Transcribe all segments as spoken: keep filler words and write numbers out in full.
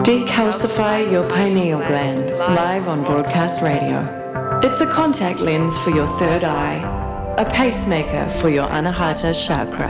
Decalcify your pineal gland, live on broadcast radio. It's a contact lens for your third eye, a pacemaker for your Anahata chakra.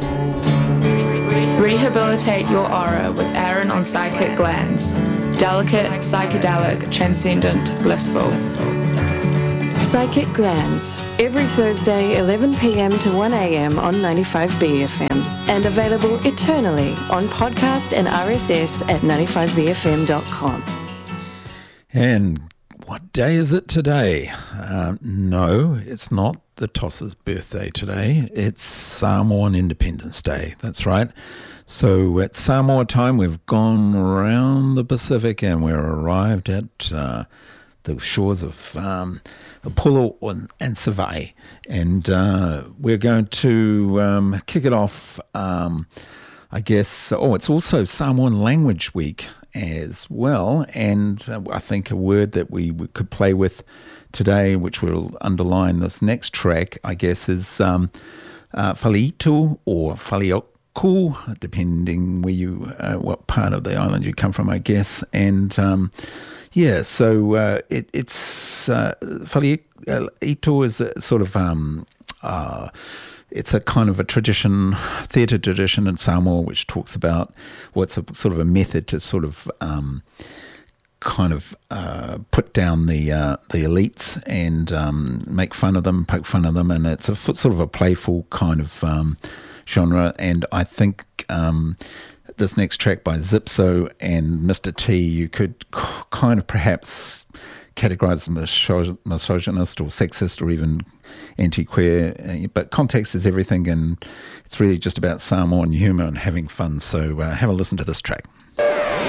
Rehabilitate your aura with Aaron on Psychic Glands. Delicate, psychedelic, transcendent, blissful. Psychic Glands, every Thursday eleven p.m. to one a.m. on ninety-five B F M, and available eternally on podcast and R S S at ninety-five b f m dot com. And what day is it today? Uh, no, it's not the Toss's birthday today. It's Samoan Independence Day. That's right. So at Samoa time, we've gone around the Pacific and we're arrived at uh, the shores of um, Apollo and Savai. And uh, we're going to um, kick it off, um, I guess. Oh, it's also Samoan Language Week as well. And uh, I think a word that we, we could play with today, which will underline this next track, I guess, is um, uh, Faliitu or Falioku, depending where you, uh, what part of the island you come from, I guess. And um, yeah, so uh, it, it's uh, Faliitu is a sort of um, uh, it's a kind of a tradition, theatre tradition in Samoa, which talks about what's well, a sort of a method to sort of um, kind of uh, put down the uh, the elites and um, make fun of them, poke fun of them, and it's a sort of a playful kind of um, genre. And I think um, this next track by Zipso and Mister T, you could c- kind of perhaps categorize them as misogynist or sexist or even anti-queer, but context is everything, and it's really just about Samoan humour and having fun. So uh, have a listen to this track.